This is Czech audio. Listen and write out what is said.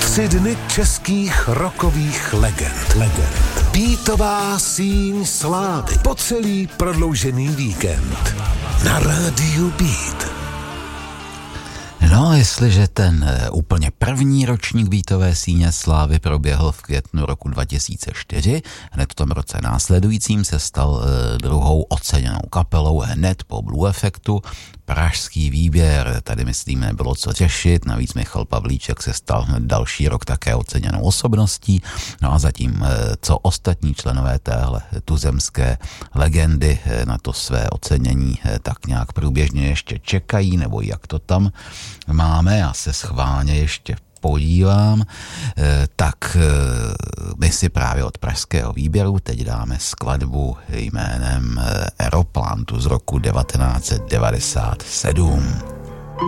3 dny českých rockových legend. Beatová síň slávy po celý prodloužený víkend na rádiu Beat. No, jestliže ten úplně první ročník Beatové síně slávy proběhl v květnu roku 2004, hned v tom roce následujícím se stal druhou oceněnou kapelou hned po Blue Effectu. Pražský výběr, tady myslím nebylo co řešit, navíc Michal Pavlíček se stal hned další rok také oceněnou osobností, no a zatím, co ostatní členové téhle tuzemské legendy na to své ocenění tak nějak průběžně ještě čekají, nebo jak to tam máme, já se schválně ještě podívám, tak my si právě od pražského výběru teď dáme skladbu jménem Aeroplantu z roku 1997.